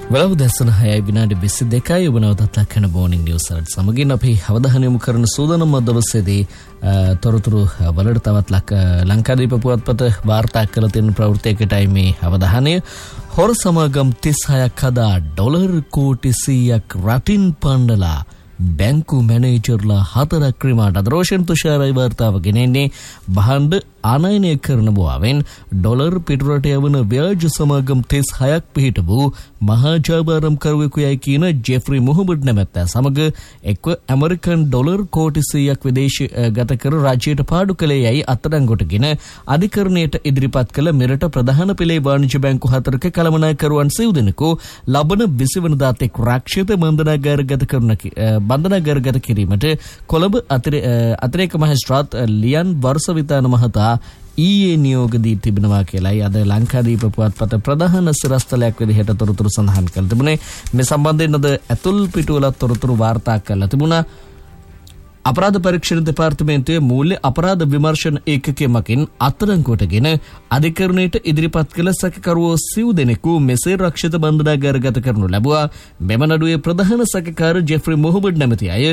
වලව දැසන 6:22 ඔබ නවතත් ලක්කන බෝනිං නිවුස් වලට සමගින් අපි අවධානය යොමු කරන සූදානම් දවසේදී තොරතුරු වලට තවත් ලංකාදීප පුවත්පත වාර්තා කළ තියෙන ප්‍රවෘත්තියකටයි මේ අවධානය. හොර සමාගම් 36ක් හදා ඩොලර් කෝටි 100ක් රටින් පණ්ඩලා බැංකු මැනේජර්ලා 4ක් රිමාන්ඩ්. රෝෂන් තුෂාරයි වාර්තාව ගෙනෙන්නේ භාණ්ඩ ආනයනය කරන බවෙන් ඩොලර් පිටරට යවන ව්‍යාජ සමාගම් 36ක් පිහිටවූ මහා ජාවාරම්කරුවෙකු යයි කියන ජෙෆ්රි මොහමඩ් නැමැත්තා සමග එක්ව ඇමරිකන් ඩොලර් කෝටි 100ක් විදේශගත කර රාජ්‍යයට පාඩු කළේ යයි අත්අඩංගුවටගෙන අධිකරණයට ඉදිරිපත් කළ මෙරට ප්‍රධාන පෙළේ වාණිජ්‍ය බැංකු 4ක කළමනාකරුවන් 9 දෙනෙකු ලබන 20 වෙනිදාත් එක් රාක්ෂිත බන්ධනාගාරගත කිරීමට කොළඹ අතිරේක මහේස්ත්‍රාත් ලියන් වර්ෂවිතාන මහතා ඊයේ නියෝග දී තිබෙනවා කියලායි අද ලංකාදීප පුවත්පත ප්‍රධාන සිරස්තලයක් විදිහට තොරතුරු සඳහන් කළ තිබුණේ. මේ සම්බන්ධයෙන් අද ඇතුල් පිටුවල තොරතුරු වාර්තා කරලා තිබුණා. අපරාධ පරීක්ෂණ දෙපාර්තමේන්තුවේ මූල්‍ය අපරාධ විමර්ශන ඒකකයේ මකින් අත්අඩංගුවටගෙන අධිකරණයට ඉදිරිපත් කළ සැකකරුවෝ 9 දෙනෙකු මෙසේ රක්ෂිත බන්ධනාගාරගත කරනු ලැබුවා. මෙම නඩුවේ ප්‍රධාන සැකකාර ජෙෆ්රි මොහමඩ් නැමැති අය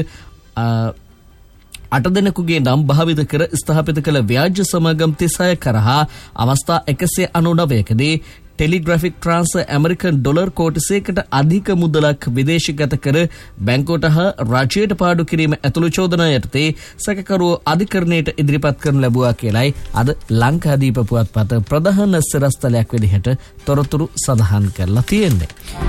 8 දෙනෙකුගේ නම් භාවිත කර ස්ථාපිත කළ ව්‍යාජ සමාගම් 36 කරහා අවස්ථා 199කදී ටෙලිග්‍රැෆික් ට්‍රාන්ස්ෆර් ඇමරිකන් ඩොලර් කෝටි 100කට අධික මුදලක් විදේශගත කර බැංකුවට හා රාජ්‍යයට පාඩු කිරීම ඇතුළු චෝදනා යටතේ සැකකරුවෝ අධිකරණයට ඉදිරිපත් කරනු ලැබුවා කියලයි අද ලංකාදීප පුවත්පත ප්‍රධාන සිරස්තලයක් විදිහට තොරතුරු සඳහන් කරලා තියෙන්නේ.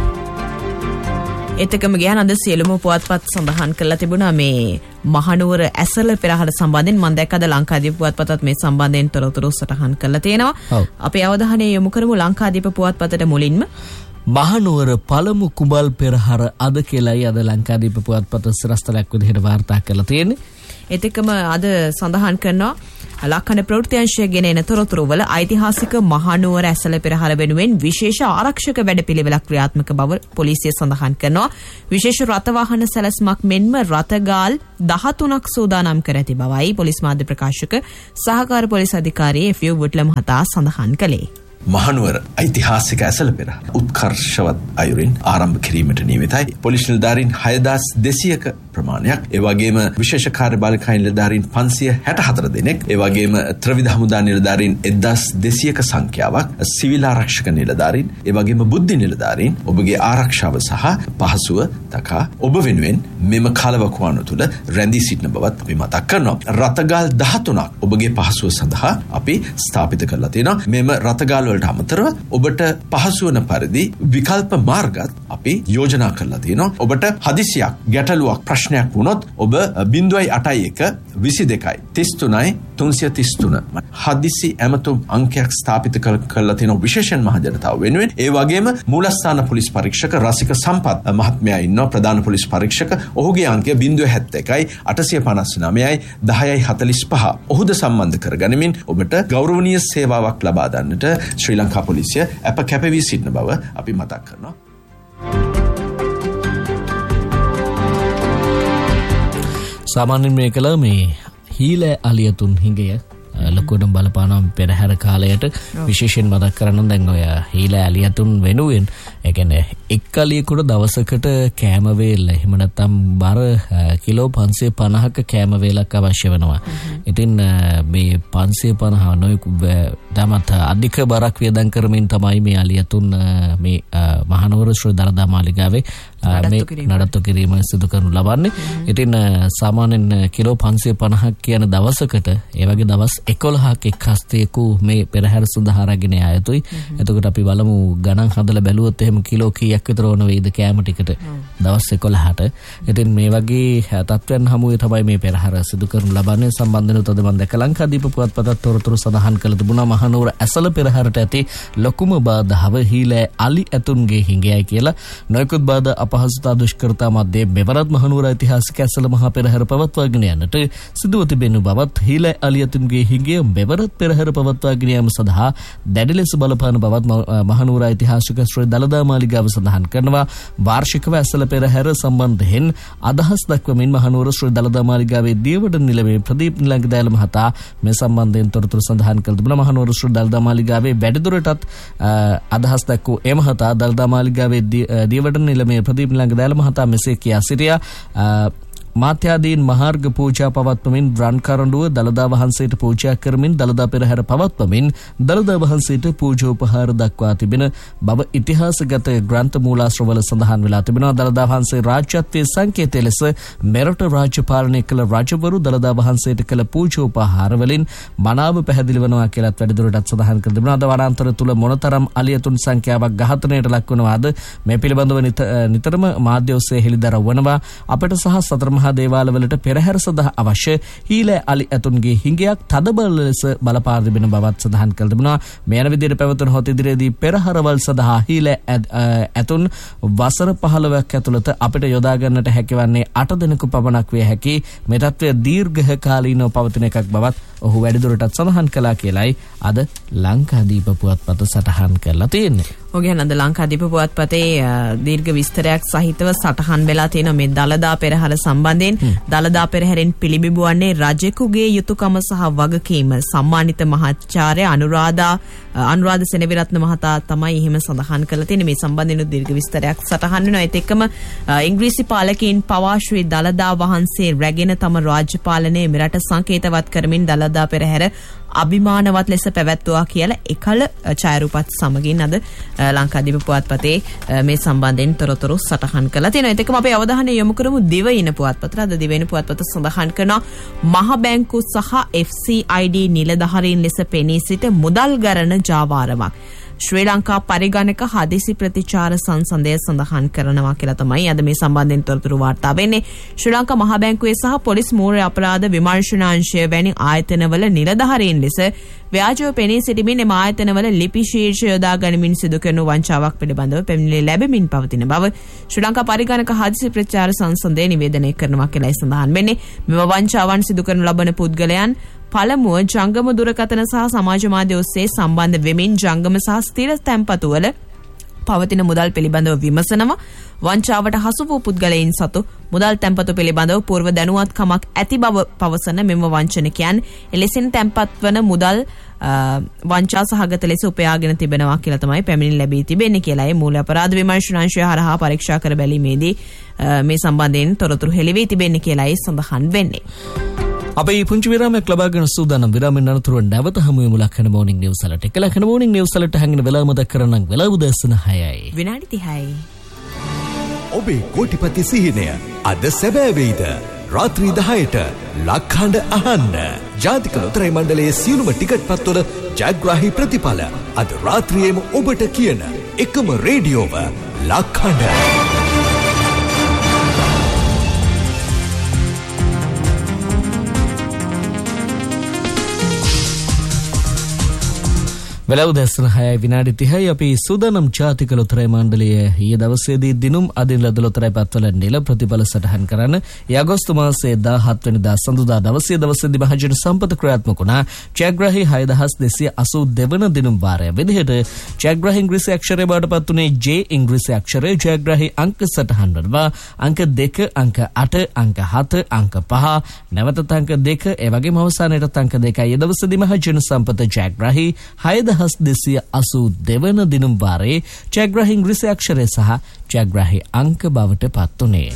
එතකම ගියන අද සියලුම පුවත්පත් සඳහන් කරලා තිබුණා මේ මහනුවර ඇසල පෙරහර සම්බන්ධයෙන්. මම දැක්ක අද ලංකාදීප පුවත්පතත් මේ සම්බන්ධයෙන් තොරතුරු සටහන් කරලා තියෙනවා. අපි අවධානය යොමු කරමු ලංකාදීප පුවත්පතට මුලින්ම. මහනුවර පළමු කුඹල් පෙරහර අද කියලායි අද ලංකාදීප පුවත්පත සිරස්තලයක් විදිහට වාර්තා කරලා තියෙන්නේ. එතකම අද සඳහන් කරනවා ලක්කන ප්‍රවෘත්තිංශය ගෙන එන තොරතුරු වල ඓතිහාසික මහනුවර ඇසල පෙරහර වෙනුවෙන් විශේෂ ආරක්ෂක වැඩපිළිවෙලක් ක්‍රියාත්මක බව පොලිසිය සඳහන් කරනවා. විශේෂ රථවාහන සැලැස්මක් මෙන්ම රථගාල් 13ක් සූදානම් කර ඇති බවයි පොලිස් මාධ්‍ය ප්‍රකාශක සහකාර පොලිස් අධිකාරී එෆ්.යූ වුට්ල මහතා සඳහන් කළේ. මහනුවර ඓතිහාසික ඇසල පෙරහර උත්කර්ෂවත් අයුරින් ආරම්භ කිරීමට නියමිතයි. පොලිස් නිලධාරීන් 6200ක ප්‍රමාණයක්, ඒ වගේම විශේෂ කාර්යබාලිකා නිලධාරීන් 564 දෙනෙක්, ඒ වගේම ත්‍රිවිධ හමුදා නිලධාරීන් 1200ක සංඛ්‍යාවක්, සිවිල් ආරක්ෂක නිලධාරීන්, ඒ වගේම බුද්ධි නිලධාරීන් ඔබගේ ආරක්ෂාව සහ පහසුව තකා ඔබ වෙනුවෙන් මෙම කාලවකවානුව තුළ රැඳී සිටින බවත් අපි මතක් කරනවා. රථගාල් 13ක් ඔබගේ පහසුව සඳහා අපි ස්ථාපිත කරලා තියෙනවා. මෙම රථගාල් වලට අමතරව ඔබට පහසු වන පරිදි විකල්ප මාර්ගත් අපි යෝජනා කරලා තියෙනවා. ඔබට හදිසියක් ගැටලුවක් ප්‍රශ්නයක් වුණොත් ඔබ 081 22 33 333 හදිසි ඇමතුම් අංකයක් ස්ථාපිත කරලා තියෙන විශේෂයෙන් මහජනතාව වෙනුවෙන්. ඒ වගේම මූලස්ථාන පොලිස් පරීක්ෂක රසික සම්පත් මහත්මයා ඉන්නවා, ප්‍රධාන පොලිස් පරීක්ෂක. ඔහුගේ අංකය 071 859 1045. ඔහුද සම්බන්ධ කරගනිමින් ඔබට ගෞරවනීය සේවාවක් ලබා දන්නට ශ්‍රී ලංකා පොලිසිය අප කැපවී සිටින බව අපි මතක් කරනවා. සාමාන්‍යයෙන් මේ කළ මේ හීල අලියතුන් හිඟය ලොකුටම බලපානවා පෙරහැර කාලයට. විශේෂයෙන් මතක් කරන්න දැන් ඔය හීල අලියතුන් වෙනුවෙන් ඒ කියන්නේ එක් අලියෙකුට දවසකට කෑම වේල එහෙම නැත්නම් බර කිලෝ 550ක කෑම වේලක් අවශ්‍ය වෙනවා. ඉතින් මේ 550 නොයෙක් තමත් අධික බරක් වියදම් කරමින් තමයි මේ අලියතුන් මේ මහනුවර ශ්‍රී දළදා මාලිගාවේ මේ නඩත්තු කිරීම සිදු කරනු ලබන්නේ. ඉතින් සාමාන්‍යයෙන් කිලෝ 550ක් කියන දවසකට ඒ වගේ දවස් 11ක් එක් හස්තයක මේ පෙරහැර සඳහා රැගෙන ආයතුයි. එතකොට අපි බලමු ගණන් හදලා බැලුවොත් එහෙම කිලෝ කීයක් විතර ඕන වේද කෑම ටිකට දවස් 11ට. ඉතින් මේ වගේ තත්ත්වයන් හමුවේ තමයි මේ පෙරහැර සිදු කරනු ලබන්නේ. සම්බන්ධනොත් අද මම දැක ලංකාදීප පුවත්පතත් තොරතුරු සඳහන් කළ තිබුණා. මහනුවර ඇසල පෙරහැරට ඇති ලොකුම බාධාව හීලෑ අලි ඇතුන්ගේ හිඟයයි කියලා. නොයෙකුත් බාධා අපහසුතා දුෂ්කරතා මැද මෙවරත් මහනුවර ඓතිහාසික ඇසල මහා පෙරහැර පවත්වාගෙන යන්නට සිදුව තිබෙන බවත් හීලෑ අලි ඇතුන්ගේ හිඟය මෙවරත් පෙරහැර පවත්වාගෙන යාම සඳහා දැඩි ලෙස බලපාන බවත් මහනුවර ඓතිහාසික ශ්‍රී දළදා දළදා මාලිගාව සඳහන් කරනවා වාර්ෂිකව ඇසළ පෙරහැර සම්බන්ධයෙන් අදහස් දක්වමින් මහනුවර ශ්‍රී දළදා මාලිගාවේ දියවඩන නිලමේ ප්‍රදීප් නිලංගදෑල මහතා මේ සම්බන්ධයෙන් තොරතුරු සඳහන් කළ තිබුණා. මහනුවර ශ්‍රී දළදා මාලිගාවේ වැඩිදුරටත් අදහස් දක්වූ ඒ මහතා දළදා මාලිගාවේ දියවඩන නිලමේ ප්‍රදීප් නිලංගදෑල මහතා මෙසේ කියා සිටියා. මාත්‍යාදීන් මහාර්ග පූජා පවත්වමින් රන් කරඬුව දළදා වහන්සේට පූජා කරමින් දළදා පෙරහැර පවත්වමින් දළදා වහන්සේට පූජෝපහාර දක්වා තිබෙන බව ඉතිහාසගත ග්‍රන්ථ මූලාශ්‍රවල සඳහන් වෙලා තිබෙනවා. දළදා වහන්සේ රාජ්‍යත්වයේ සංකේතය ලෙස මෙරට රාජ්‍ය පාලනය කළ රජවරු දළදා වහන්සේට කළ පූජෝපහාර වලින් මනාව පැහැදිලි වෙනවා කියලාත් වැඩිදුරටත් සඳහන් කර තිබෙනවා. අද වනාන්තර තුල මොනතරම් අලියතුන් සංඛ්‍යාවක් ඝාතනයට ලක් වෙනවාද මේ පිළිබඳව නිතරම මාධ්‍ය ඔස්සේ හෙළිදරව් වනවා. අපට සහ සතර දේවාලවලට පෙරහැර සඳහා අවශ්‍ය හීලෑ අලි ඇතුන්ගේ හිඟයක් තදබල ලෙස බලපා තිබෙන බවත් සඳහන් කළ තිබෙනවා. මේ යන විදිහට පැවතුන හොත ඉදිරියේදී පෙරහැරවල් සඳහා හීලෑ ඇතුන් වසර 15ක් ඇතුළත අපිට යොදා ගන්නට හැකිවන්නේ 8 දිනක පමණක් වේ හැකි. මේ තත්ත්වය දීර්ඝ කාලීනව පවතින එකක් බවත් ඔහු වැඩිදුරටත් සඳහන් කළා කියලයි අද ලංකාදීප පුවත්පත සටහන් කරලා තියෙන්නේ. ඔගේ නන්ද ලංකාදීප පුවත්පතේ දීර්ඝ විස්තරයක් සහිතව සටහන් වෙලා තියෙන මේ දළදා පෙරහැර සම්බන්ධයෙන් දළදා පෙරහැරෙන් පිළිබිඹුවන්නේ රජෙකුගේ යුතුයකම සහ වගකීම. සම්මානිත මහාචාර්ය අනුරාධ සෙනවිරත්න මහතා තමයි එහෙම සඳහන් කරලා තියෙන්නේ. මේ සම්බන්ධයෙන් දීර්ඝ විස්තරයක් සටහන් වෙනවා. ඒත් එක්කම ඉංග්‍රීසි පාලකයන් පවා ශ්‍රී දළදා වහන්සේ රැගෙන තම රාජ්‍ය පාලනයේ මෙරට සංකේතවත් කරමින් දළදා පෙරහැර අභිමානවත් ලෙස පැවැත්වුවා කියලා එකල ඡායාරූපත් සමගින් අද ලංකාදීප පුවත්පතේ මේ සම්බන්ධයෙන් තොරතුරු සටහන් කරලා තියෙනවා. ඒත් එක්කම අපේ අවධානය යොමු කරමු දිවයින පුවත්පතට. අද දිවයින පුවත්පත සඳහන් කරනවා මහ බැංකු සහ FCID නිලධාරීන් ලෙස පෙනී සිට මුදල් ගණන ජාවාරමක්. ශ්‍රී ලංකා පරිගණක හදිසි ප්‍රතිචාර සංසන්දය සඳහන් කරනවා කියලා තමයි අද මේ සම්බන්ධයෙන් තොරතුරු වාර්තා වෙන්නේ. ශ්‍රී ලංකා මහ බැංකුවේ සහ පොලිස් මූල්‍ය අපරාධ විමර්ශනාංශය වැනි ආයතනවල නිලධාරීන් ලෙස ව්‍යාජව පෙනී සිටමින් එම ආයතනවල ලිපි ශීර්ෂ යොදා ගනිමින් සිදු කරන වංචාවක් පිළිබඳව පැමිණිලි ලැබෙමින් පවතින බව ශ්‍රී ලංකා පරිගණක හදිසි ප්‍රතිචාර සංසන්දය නිවේදනය කරනවා කියලා සඳහන් වෙන්නේ. මෙම වංචාවන් සිදු කරනු ලබන පුද්ගලයන් පළමුව ජංගම දුරකථන සහ සමාජ මාධ්‍ය ඔස්සේ සම්බන්ධ වෙමින් ජංගම සහ ස්ථිර තැන්පතුවල පවතින මුදල් පිළිබඳව විමසනවා. වංචාවට හසු වූ පුද්ගලයන් සතු මුදල් තැන්පතු පිළිබඳව පූර්ව දැනුවත්කමක් ඇති බව පවසන මෙම වංචනිකයන් එලෙසින් තැන්පත් වන මුදල් වංචා සහගත ලෙස උපයාගෙන තිබෙනවා කියලා තමයි පැමිණිලි ලැබී තිබෙන්නේ කියලා ඒ මූල්‍ය අපරාධ විමර්ශනාංශය හරහා පරීක්ෂා කර බැලීමේදී මේ සම්බන්ධයෙන් තොරතුරු හෙළි වී තිබෙන්නේ කියලා සඳහන් වෙන්නේ. අපේ පුංචි විරාමයක් ලබාගෙන සූදානම්. විරාමෙන් අනතුරුව නැවත හමු වෙමු ලක්ෂණ මෝර්නිං නිවුස් වලට. එක ලක්ෂණ මෝර්නිං නිවුස් වලට හැංගෙන වෙලාව මතක් කරනම් වෙලාව උදෑසන 6යි. විනාඩි 30යි. ඔබේ කෝටිපති සිහිනය අද සැබෑ වේද? රාත්‍රී 10ට ලක්හඬ අහන්න. ජාතික ලොතරැයි මණ්ඩලයේ සියලුම ටිකට් පත්වල ජයග්‍රාහී ප්‍රතිඵල අද රාත්‍රියේම ඔබට කියන එකම රේඩියෝව ලක්හඬ. වෙලාව උදෑසන 6යි විනාඩි 30යි. අපි සූදානම් ජාතික ලොතරැයි මණ්ඩලයේ ඊයේ දවසේදී දිනුම් අදින ලද ලොතරැයි පත්වල නිල ප්‍රතිඵල සටහන් කරන්න අගෝස්තු මාසයේ 17 වෙනිදා සඳුදා දවසේදී මහජන සම්පත ක්‍රියාත්මක වුණා. ජයග්‍රාහී 6282 වන දිනුම් වාරය විදිහට ජයග්‍රාහී ඉංග්‍රීසි අක්ෂරය බවට පත් වුණේ J ඉංග්‍රීසි අක්ෂරය. ජයග්‍රාහී අංක සටහන් වනවා අංක 2 අංක 8 අංක 7 අංක 5 නැවතත් අංක 2 ඒ වගේම අවසානයේත් අංක 2යි. ඊ දවසේදී මහජන සම්පත ජයග්‍රාහී 6282 වන දිනුම් වාරයේ ජයග්‍රාහී ඉංග්‍රීසි අක්ෂරය සහ ජයග්‍රාහී අංක බවට පත් වුණේ.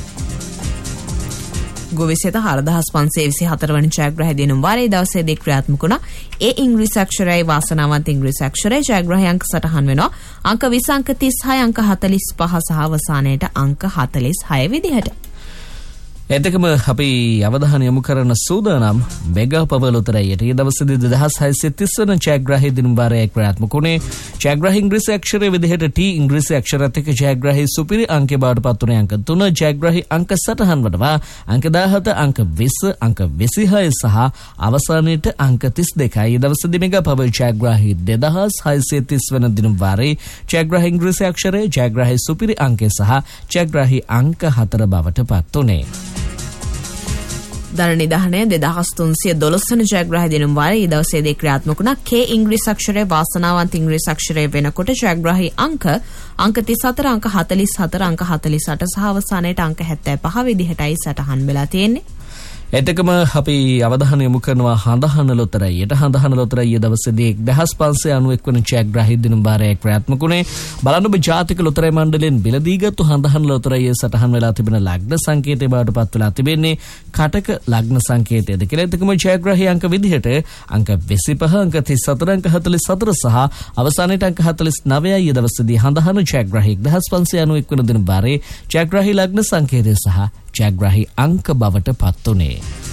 ගොවිසෙත 4524 වන ජයග්‍රාහී දිනුම් වාරයේ දවසේදී ක්‍රියාත්මක වුණා. ඒ ඉංග්‍රීසි අක්ෂරයයි වාසනාවන්ත ඉංග්‍රීසි අක්ෂරය. ජයග්‍රාහී අංක සටහන් වෙනවා අංක 20 අංක 36 අංක 45 සහ අවසානයේට අංක 46 විදිහට. එතකම අපි අවධානය යොමු කරන සූදානම් මෙගා පවර් ලොතරැයියට ඊ දවසේදී 2630 වන ජයග්‍රාහී දිනුම් වාරයේ ක්‍රියාත්මක වුණේ. ජයග්‍රාහී ඉංග්‍රීසි අක්ෂරයේ විදිහට T ඉංග්‍රීසි අක්ෂරات එක්ක ජයග්‍රාහී සුපිරි අංකය බවට පත් වුණේ අංක 3. ජයග්‍රාහී අංක සටහන් වනවා අංක 17 අංක 20 අංක 26 සහ අවසානයේට අංක 32යි. ඊ දවසේදී මෙගා පවර් ජයග්‍රාහී 2630 වන දිනුම් වාරයේ ජයග්‍රාහී ඉංග්‍රීසි අක්ෂරයේ ජයග්‍රාහී සුපිරි අංකය සහ ජයග්‍රාහී අංක 4 බවට පත් වුණේ. ධන නිධානය 2312 වන ජයග්‍රාහී දිනුම් වාරයේ ඊ දවසේදී ක්‍රියාත්මක වුණා. K ඉංග්‍රීසි අක්ෂරයේ වාසනාවන්ත ඉංග්‍රීසි අක්ෂරයේ වෙනකොට ජයග්‍රාහී අංක 34 අංක 44 අංක 48 සහ අවසානයේට අංක 75 විදිහටයි සටහන් වෙලා තියෙන්නේ. එතකම අපි අවධානය යොමු කරනවා හඳහන ලොතරැයියට. හඳහන ලොතරැයිය දවසේදී 1591 වන ජයග්‍රාහී දිනුම් වාරයේ ක්‍රියාත්මක වුණේ. බලන්න ඔබ ජාතික ලොතරැයි මණ්ඩලයෙන් බිලදීගත්තු හඳහන ලොතරැයියේ සටහන් වෙලා තිබෙන ලග්න සංකේතය බවට පත් වෙලා තිබෙන්නේ කටක ලග්න සංකේතයද කියලා. එතකම ජයග්‍රාහී අංක විදිහට අංක 25 අංක 34 අංක 44 සහ අවසානයේට අංක 49යි දවසේදී හඳහන ජයග්‍රාහී 1591 වන දිනුම් වාරයේ ජයග්‍රාහී ලග්න සංකේතය සහ ජයග්‍රාහී අංක බවට පත් වුණේ.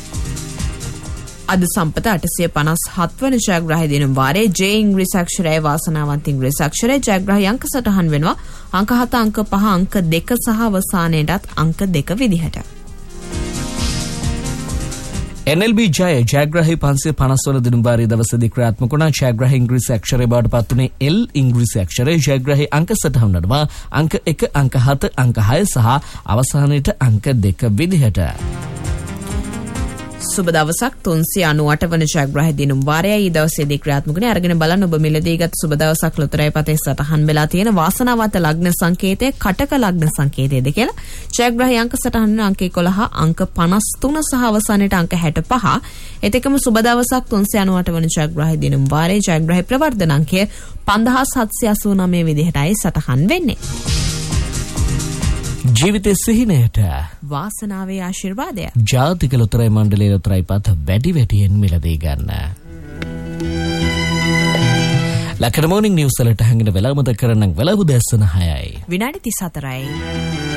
අද සම්පත 857 වන ජයග්‍රාහී දිනුම් වාරයේ J ඉංග්‍රීසි අක්ෂරයේ වාසනාවන්ත ඉංග්‍රීසි අක්ෂරයේ ජයග්‍රාහී අංක සටහන් වෙනවා අංක 7 අංක 5 අංක 2 සහ අවසානයේටත් අංක 2 විදිහට. NLB ජයග්‍රාහී 550 වන දිනුම් වාරයේ දවසේදී ක්‍රියාත්මක වුණා. ජයග්‍රාහී ඉංග්‍රීසි අක්ෂරය බවට පත් වුණේ L ඉංග්‍රීසි අක්ෂරයේ ජයග්‍රාහී අංක සටහන් වෙනවා අංක 1 අංක 7 අංක 6 සහ අවසානයේට අංක 2 විදිහට. සුබ දවසක් 398 වන ජයග්‍රාහී දිනුම් වාරයයි ඊ දවසේදී ක්‍රියාත්මක වුණේ. අරගෙන බලන්න ඔබ මිලදීගත් සුබ දවසක් ලොතරැයි පතේ සටහන් වෙලා තියෙන වාසනාවන්ත ලග්න සංකේතය කටක ලග්න සංකේතයද කියලා. ජයග්‍රාහී අංක සටහන් වෙන අංක 11 අංක 53 සහ අවසානයේට අංක 65. එතකම සුබ දවසක් 398 වන ජයග්‍රාහී දිනුම් වාරයේ ජයග්‍රාහී ප්‍රවර්ධන අංකය 5789 විදිහටයි සටහන් වෙන්නේ. ජීවිතයේ සිහිනයට වාසනාවේ ආශිර්වාදය. ජාතික ලොතරැයි මණ්ඩලයේ ලොතරැයි පත වැඩි වැඩියෙන් මිලදී ගන්න. ලකඩ මොර්නිං නිවුස් වලට හැංගෙන වෙලාව මතක කරනම් වෙලාව දැස්සන 6යි. විනාඩි 34යි.